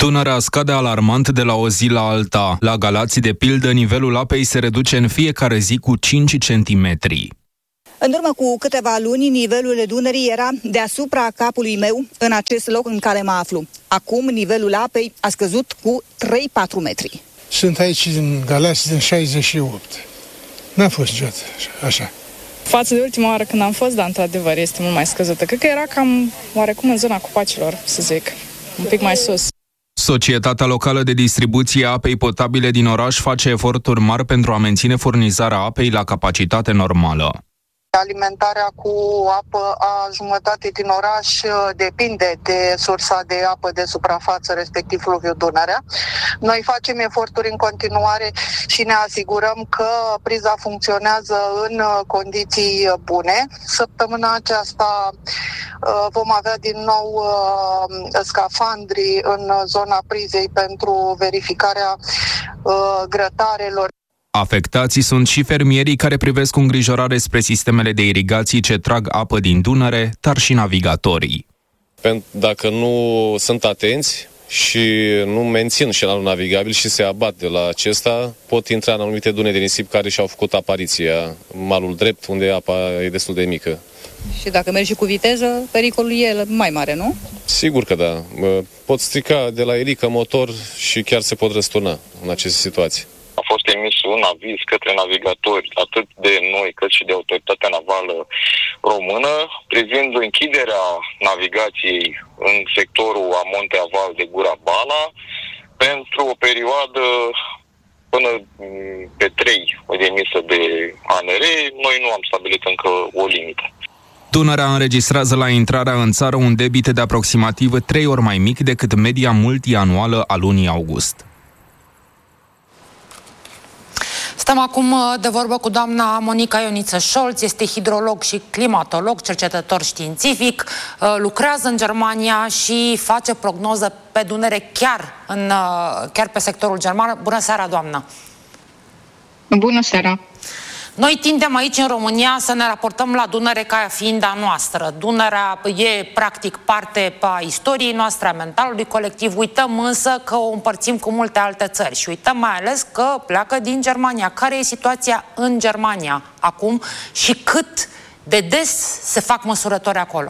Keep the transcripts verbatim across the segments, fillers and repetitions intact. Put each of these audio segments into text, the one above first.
Dunărea scade alarmant de la o zi la alta. La Galați, de pildă, nivelul apei se reduce în fiecare zi cu cinci centimetri. În urmă cu câteva luni, nivelul Dunării era deasupra capului meu, în acest loc în care mă aflu. Acum, nivelul apei a scăzut cu trei patru metri. Sunt aici în Galați din șaizeci și opt. N-a fost niciodată așa. Față de ultima oară când am fost, dar într-adevăr este mult mai scăzută. Cred că era cam oarecum în zona Copacilor, să zic, un pic mai sus. Societatea locală de distribuție a apei potabile din oraș face eforturi mari pentru a menține furnizarea apei la capacitate normală. Alimentarea cu apă a jumătate din oraș depinde de sursa de apă de suprafață, respectiv fluviul Dunărea. Noi facem eforturi în continuare și ne asigurăm că priza funcționează în condiții bune. Săptămâna aceasta vom avea din nou scafandri în zona prizei pentru verificarea grătarelor. Afectații sunt și fermierii care privesc cu îngrijorare spre sistemele de irigații ce trag apă din Dunăre, dar și navigatorii. Dacă nu sunt atenți și nu mențin șenalul navigabil și se abat de la acesta, pot intra în anumite dune de nisip care și-au făcut apariția, malul drept, unde apa e destul de mică. Și dacă mergi cu viteză, pericolul e mai mare, nu? Sigur că da. Pot strica de la elică motor și chiar se pot răsturna în aceste situații. A fost emis un aviz către navigatori, atât de noi cât și de Autoritatea Navală Română, privind închiderea navigației în sectorul Amonte-Aval de Gura Bala pentru o perioadă până pe trei emisă de A N R. Noi nu am stabilit încă o limită. Dunărea înregistrează la intrarea în țară un debit de aproximativ trei ori mai mic decât media multianuală a lunii august. Stăm acum de vorbă cu doamna Monica Ioniță-Scholz, este hidrolog și climatolog, cercetător științific, lucrează în Germania și face prognoză pe Dunăre chiar, în, chiar pe sectorul german. Bună seara, doamnă! Bună seara! Noi tindem aici în România să ne raportăm la Dunăre ca fiind a noastră. Dunărea e practic parte a istoriei noastre, a mentalului colectiv. Uităm însă că o împărțim cu multe alte țări și uităm mai ales că pleacă din Germania. Care e situația în Germania acum și cât de des se fac măsurători acolo?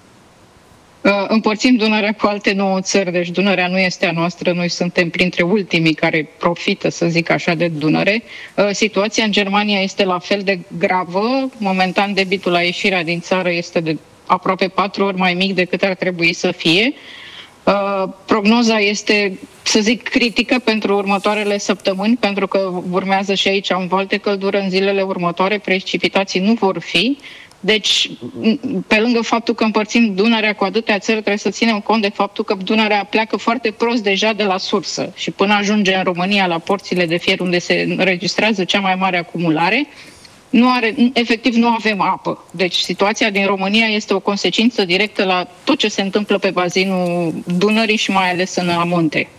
Împărțim Dunărea cu alte nouă țări, deci Dunărea nu este a noastră, noi suntem printre ultimii care profită, să zic așa, de Dunăre. Situația în Germania este la fel de gravă, momentan debitul la ieșirea din țară este de aproape patru ori mai mic decât ar trebui să fie. Prognoza este, să zic, critică pentru următoarele săptămâni, pentru că urmează și aici un val de căldură în zilele următoare, precipitații nu vor fi. Deci, pe lângă faptul că împărțim Dunărea cu atâtea țări, trebuie să ținem cont de faptul că Dunărea pleacă foarte prost deja de la sursă și până ajunge în România la porțile de fier unde se înregistrează cea mai mare acumulare, nu are, efectiv nu avem apă. Deci situația din România este o consecință directă la tot ce se întâmplă pe bazinul Dunării și mai ales în amonte.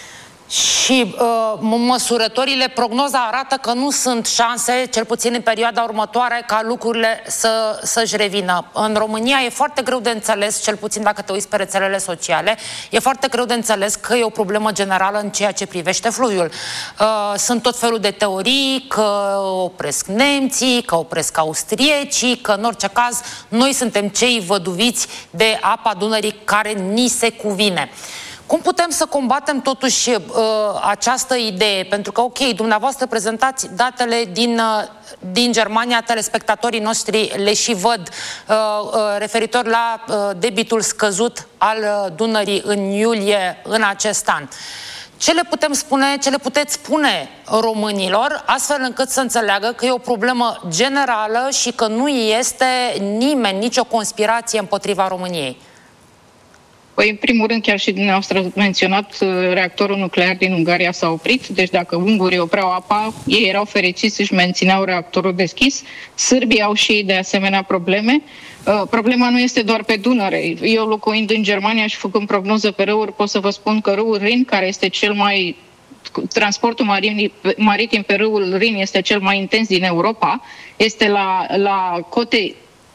Și uh, măsurătorile, prognoza arată că nu sunt șanse, cel puțin în perioada următoare, ca lucrurile să, să-și revină. În România e foarte greu de înțeles, cel puțin dacă te uiți pe rețelele sociale, e foarte greu de înțeles că e o problemă generală în ceea ce privește fluviul. Uh, sunt tot felul de teorii că opresc nemții, că opresc austriecii, că în orice caz noi suntem cei văduviți de apa Dunării care ni se cuvine. Cum putem să combatem totuși uh, această idee? Pentru că, ok, dumneavoastră prezentați datele din, uh, din Germania, telespectatorii noștri le și văd uh, uh, referitor la uh, debitul scăzut al uh, Dunării în iulie în acest an. Ce le putem spune, ce le puteți spune românilor, astfel încât să înțeleagă că e o problemă generală și că nu este nimeni, nicio conspirație împotriva României? Păi, în primul rând, chiar și dumneavoastră ați menționat, reactorul nuclear din Ungaria s-a oprit, deci dacă ungurii opreau apa, ei erau fericiți și își mențineau reactorul deschis. Sârbii au și de asemenea probleme. Uh, problema nu este doar pe Dunăre. Eu, locuind în Germania și făcând prognoză pe râuri, pot să vă spun că râul Rin, care este cel mai... transportul maritim, maritim pe râul Rin este cel mai intens din Europa, este la, la cote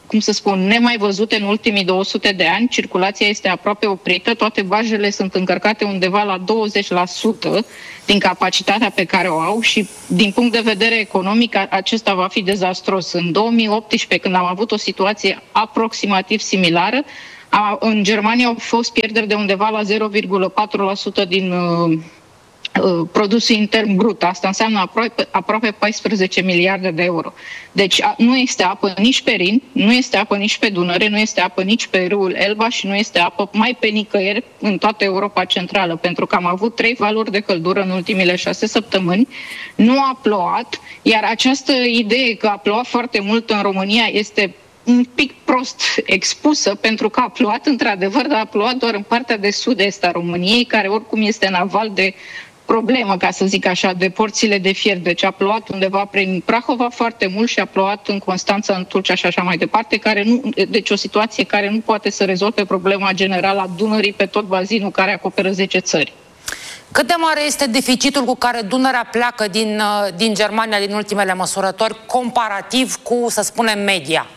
cum să spun, nemai văzute în ultimii două sute de ani. Circulația este aproape oprită, toate barjele sunt încărcate undeva la douăzeci la sută din capacitatea pe care o au și din punct de vedere economic acesta va fi dezastros. În două mii optsprezece, când am avut o situație aproximativ similară, a, în Germania au fost pierderi de undeva la zero virgulă patru la sută din uh, uh, produsul intern brut. Asta înseamnă aproape, aproape paisprezece miliarde de euro. Deci a, nu este apă nici pe Rin, nu este apă nici pe Dunăre, nu este apă nici pe râul Elba și nu este apă mai pe nicăieri în toată Europa Centrală, pentru că am avut trei valuri de căldură în ultimele șase săptămâni, nu a plouat, iar această idee că a plouat foarte mult în România este un pic prost expusă, pentru că a plouat într-adevăr, dar a plouat doar în partea de sud-est a României, care oricum este în aval de problemă, ca să zic așa, de porțile de fier. Deci a plouat undeva prin Prahova foarte mult și a plouat în Constanța, în Tulcea și așa mai departe, care nu, deci o situație care nu poate să rezolve problema generală a Dunării pe tot bazinul care acoperă zece țări. Cât de mare este deficitul cu care Dunărea pleacă din, din Germania din ultimele măsurători, comparativ cu, să spunem, media?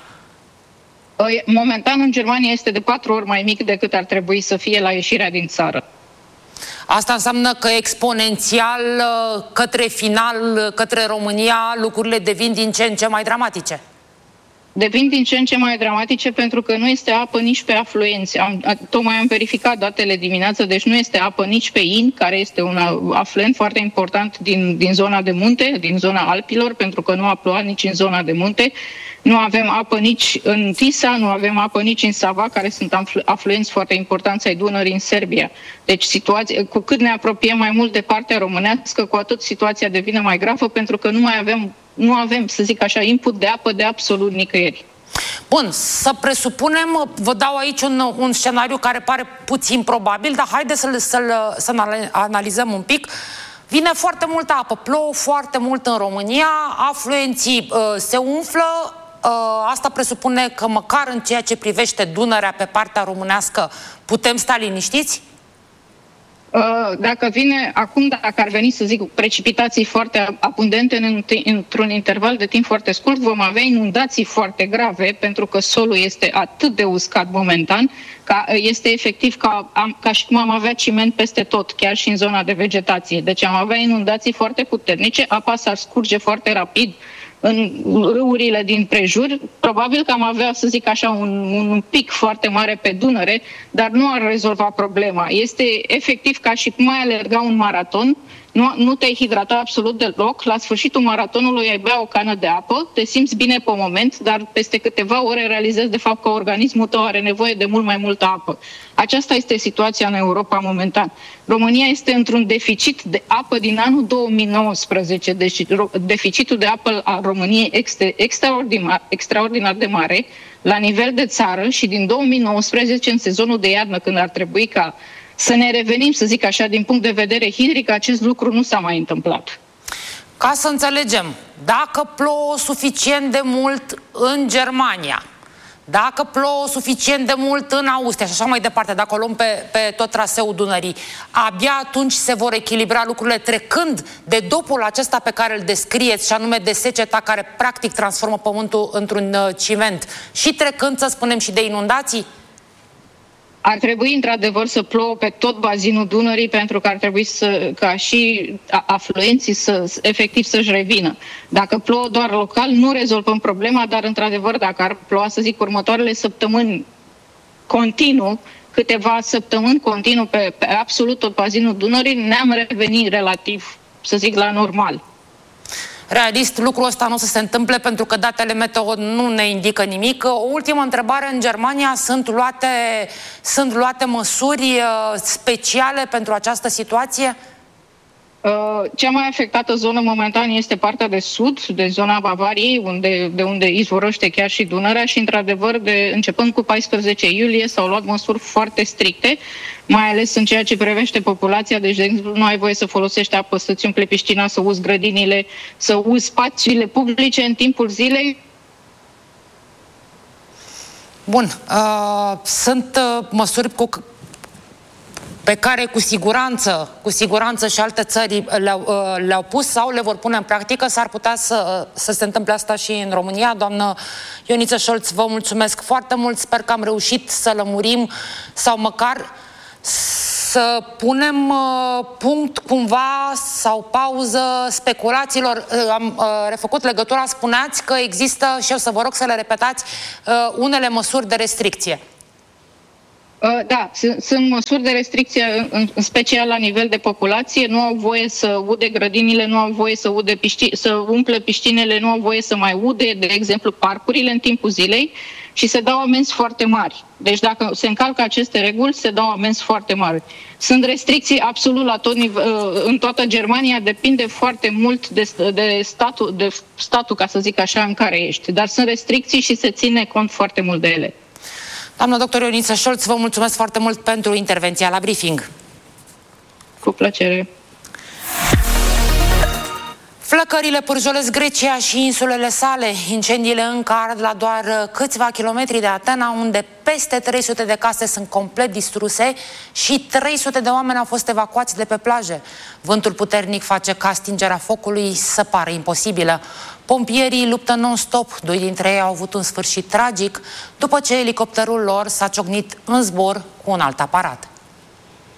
Momentan în Germania este de patru ori mai mic decât ar trebui să fie la ieșirea din țară. Asta înseamnă că exponențial către final, către România, lucrurile devin din ce în ce mai dramatice. Devin din ce în ce mai dramatice pentru că nu este apă nici pe afluenți. Am, tocmai am verificat datele dimineață, deci nu este apă nici pe In, care este un afluent foarte important din, din zona de munte, din zona Alpilor, pentru că nu a plouat nici în zona de munte. Nu avem apă nici în Tisa, nu avem apă nici în Sava, care sunt afluenți foarte importanți ai Dunării în Serbia. Deci situația, cu cât ne apropiem mai mult de partea românească, cu atât situația devine mai gravă, pentru că nu mai avem, nu avem, să zic așa, input de apă de absolut nicăieri. Bun, să presupunem, vă dau aici un, un scenariu care pare puțin probabil, dar haideți să-l, să-l, să-l analizăm un pic. Vine foarte multă apă, plouă foarte mult în România, afluenții uh, se umflă. Asta presupune că măcar în ceea ce privește Dunărea pe partea românească putem sta liniștiți? Dacă vine, acum dacă ar veni să zic precipitații foarte abundente într-un interval de timp foarte scurt, vom avea inundații foarte grave, pentru că solul este atât de uscat momentan, că este efectiv ca, ca și cum am avea ciment peste tot, chiar și în zona de vegetație. Deci am avea inundații foarte puternice, apa s-ar scurge foarte rapid în râurile din prejur. Probabil că am avea, să zic așa, un, un pic foarte mare pe Dunăre, dar nu ar rezolva problema. Este efectiv ca și cum ai alerga un maraton, nu, nu te-ai hidrata absolut deloc, la sfârșitul maratonului ai bea o cană de apă, te simți bine pe moment, dar peste câteva ore realizezi de fapt că organismul tău are nevoie de mult mai multă apă. Aceasta este situația în Europa momentan. România este într-un deficit de apă din anul două mii nouăsprezece, deci deficitul de apă a României este extraordinar, extraordinar de mare la nivel de țară și din două mii nouăsprezece, în sezonul de iarnă, când ar trebui ca să ne revenim, să zic așa, din punct de vedere hidric, acest lucru nu s-a mai întâmplat. Ca să înțelegem, dacă plouă suficient de mult în Germania, dacă plouă suficient de mult în Austria și așa mai departe, dacă o luăm pe, pe tot traseul Dunării, abia atunci se vor echilibra lucrurile, trecând de dopul acesta pe care îl descrieți, și anume de seceta care practic transformă pământul într-un uh, ciment, și trecând, să spunem, și de inundații? Ar trebui, într-adevăr, să plouă pe tot bazinul Dunării, pentru că ar trebui să, ca și afluenții să, efectiv să-și revină. Dacă plouă doar local, nu rezolvăm problema, dar, într-adevăr, dacă ar ploua, să zic, următoarele săptămâni continuu, câteva săptămâni continuu pe, pe absolut tot bazinul Dunării, ne-am revenit relativ, să zic, la normal. Realist, lucrul ăsta nu o să se întâmple pentru că datele meteo nu ne indică nimic. O ultimă întrebare: în Germania sunt luate, sunt luate măsuri speciale pentru această situație? Cea mai afectată zonă momentan este partea de sud, de zona Bavariei, unde, de unde izvorăște chiar și Dunărea și, într-adevăr, de, începând cu paisprezece iulie s-au luat măsuri foarte stricte, mai ales în ceea ce privește populația. Deci, de exemplu, nu ai voie să folosești apă, să-ți umpli piscina, să uzi grădinile, să uzi spațiile publice în timpul zilei. Bun. Uh, sunt uh, măsuri cu... pe care cu siguranță, cu siguranță și alte țări le-au, le-au pus sau le vor pune în practică, s-ar putea să, să se întâmple asta și în România. Doamnă Ioniță Scholz, vă mulțumesc foarte mult, sper că am reușit să lămurim sau măcar să punem uh, punct cumva sau pauză speculațiilor. Uh, am uh, refăcut legătura, spuneați că există, și eu să vă rog să le repetați, uh, unele măsuri de restricție. Da, sunt, sunt măsuri de restricție, în, în special la nivel de populație. Nu au voie să ude grădinile, nu au voie să, ude piști, să umple piscinele, nu au voie să mai ude, de exemplu, parcurile în timpul zilei și se dau amenzi foarte mari. Deci dacă se încalcă aceste reguli, se dau amenzi foarte mari. Sunt restricții absolut la tot nivel, în toată Germania, depinde foarte mult de, de, statul, de statul, ca să zic așa, în care ești. Dar sunt restricții și se ține cont foarte mult de ele. Doamnă doctor Ioniță Scholz, vă mulțumesc foarte mult pentru intervenția la briefing. Cu plăcere. Flăcările pârjolesc Grecia și insulele sale. Incendiile încă ard la doar câțiva kilometri de Atena, unde peste trei sute de case sunt complet distruse și trei sute de oameni au fost evacuați de pe plaje. Vântul puternic face ca stingerea focului să pară imposibilă. Pompierii luptă non-stop, doi dintre ei au avut un sfârșit tragic după ce elicopterul lor s-a ciocnit în zbor cu un alt aparat.